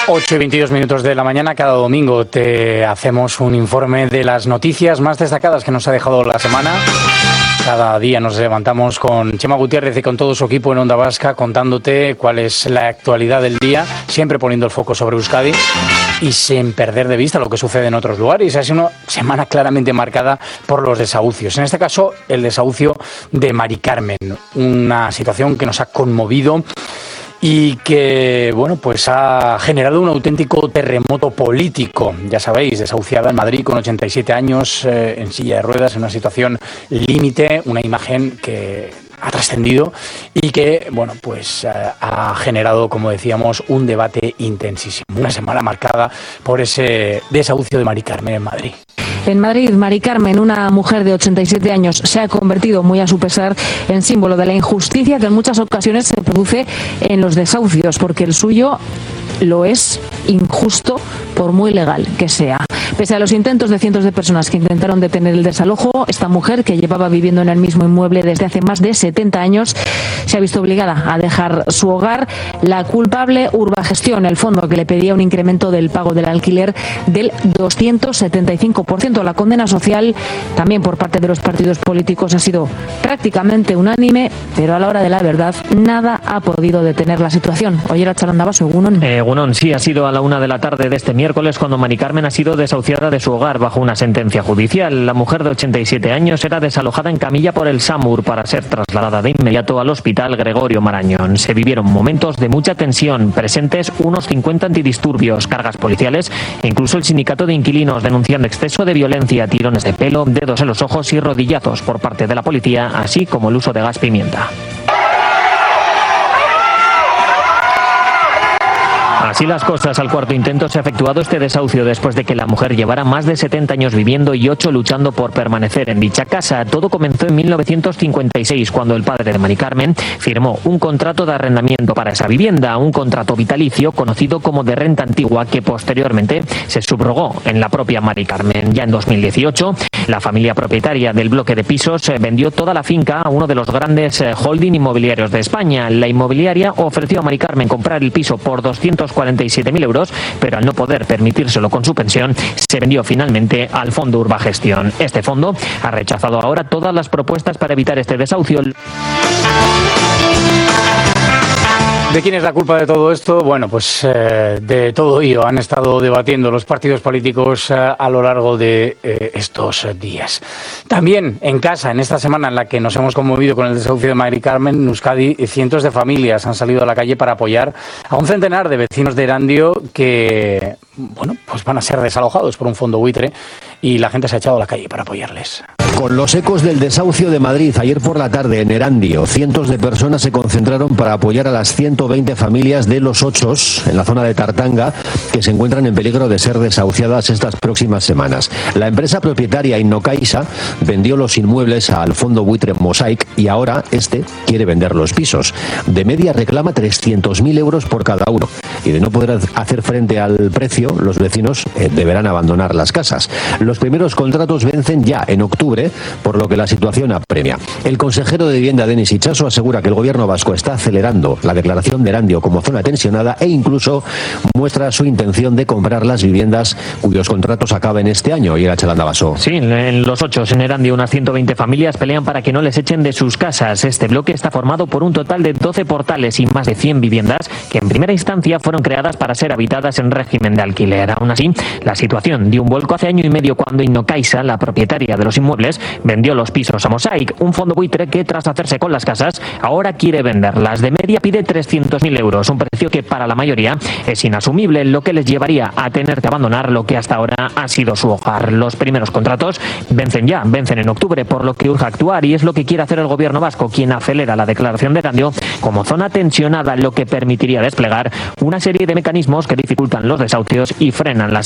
8:22 de la mañana, cada domingo te hacemos un informe de las noticias más destacadas que nos ha dejado la semana. Cada día nos levantamos con Chema Gutiérrez y con todo su equipo en Onda Vasca contándote cuál es la actualidad del día, siempre poniendo el foco sobre Euskadi y sin perder de vista lo que sucede en otros lugares. Ha sido una semana claramente marcada por los desahucios. En este caso, el desahucio de Mari Carmen, una situación que nos ha conmovido y que, bueno, pues ha generado un auténtico terremoto político. Ya sabéis, desahuciada en Madrid con 87 años, en silla de ruedas, en una situación límite, una imagen que ha trascendido y que, bueno, pues ha generado, como decíamos, un debate intensísimo. Una semana marcada por ese desahucio de Mari Carmen en Madrid. En Madrid, Mari Carmen, una mujer de 87 años, se ha convertido, muy a su pesar, en símbolo de la injusticia que en muchas ocasiones se produce en los desahucios, porque el suyo lo es injusto por muy legal que sea. Pese a los intentos de cientos de personas que intentaron detener el desalojo, esta mujer, que llevaba viviendo en el mismo inmueble desde hace más de 70 años, se ha visto obligada a dejar su hogar. La culpable, Urbagestión, el fondo que le pedía un incremento del pago del alquiler del 275%. La condena social, también por parte de los partidos políticos, ha sido prácticamente unánime, pero a la hora de la verdad nada ha podido detener la situación. Oye, la Charandabaso, Egunon, sí, ha sido a la 1 de la tarde de este miércoles cuando Mari Carmen ha sido desahuciada de su hogar bajo una sentencia judicial. La mujer de 87 años era desalojada en camilla por el SAMUR para ser trasladada de inmediato al Hospital Gregorio Marañón. Se vivieron momentos de mucha tensión, presentes unos 50 antidisturbios, cargas policiales e incluso el sindicato de inquilinos denunciando exceso de violencia, tirones de pelo, dedos en los ojos y rodillazos por parte de la policía, así como el uso de gas pimienta. Así las cosas, al cuarto intento se ha efectuado este desahucio después de que la mujer llevara más de 70 años viviendo y 8 luchando por permanecer en dicha casa. Todo comenzó en 1956, cuando el padre de Mari Carmen firmó un contrato de arrendamiento para esa vivienda, un contrato vitalicio conocido como de renta antigua, que posteriormente se subrogó en la propia Mari Carmen. Ya en 2018, la familia propietaria del bloque de pisos vendió toda la finca a uno de los grandes holding inmobiliarios de España. La inmobiliaria ofreció a Mari Carmen comprar el piso por 247.000 euros, pero al no poder permitírselo con su pensión, se vendió finalmente al fondo Urbagestión. Este fondo ha rechazado ahora todas las propuestas para evitar este desahucio. ¿De quién es la culpa de todo esto? Bueno, pues de todo ello han estado debatiendo los partidos políticos a lo largo de estos días. También en casa, en esta semana en la que nos hemos conmovido con el desahucio de Mari Carmen, en Euskadi, cientos de familias han salido a la calle para apoyar a un centenar de vecinos de Erandio que, bueno, pues van a ser desalojados por un fondo buitre y la gente se ha echado a la calle para apoyarles. Con los ecos del desahucio de Madrid ayer por la tarde en Erandio, cientos de personas se concentraron para apoyar a las 120 familias de Los Ochos, en la zona de Tartanga, que se encuentran en peligro de ser desahuciadas estas próximas semanas. La empresa propietaria Innocaisa vendió los inmuebles al fondo buitre Mosaic y ahora este quiere vender los pisos. De media reclama 300.000 euros por cada uno. Y de no poder hacer frente al precio, los vecinos deberán abandonar las casas. Los primeros contratos vencen ya en octubre, por lo que la situación apremia. El consejero de Vivienda, Denis Itxaso, asegura que el gobierno vasco está acelerando la declaración de Erandio como zona tensionada e incluso muestra su intención de comprar las viviendas cuyos contratos acaben este año. Y era Chalandabaso. Sí, en Los Ochos, en Erandio, unas 120 familias pelean para que no les echen de sus casas. Este bloque está formado por un total de 12 portales y más de 100 viviendas que en primera instancia fueron creadas para ser habitadas en régimen de alquiler. Aún así, la situación dio un vuelco hace año y medio cuando Innocaisa, la propietaria de los inmuebles, vendió los pisos a Mosaic, un fondo buitre que, tras hacerse con las casas, ahora quiere venderlas. De media pide 300.000 euros, un precio que para la mayoría es inasumible, lo que les llevaría a tener que abandonar lo que hasta ahora ha sido su hogar. Los primeros contratos vencen en octubre, por lo que urge actuar y es lo que quiere hacer el gobierno vasco, quien acelera la declaración de Erandio como zona tensionada, lo que permitiría desplegar una serie de mecanismos que dificultan los desahucios y frenan las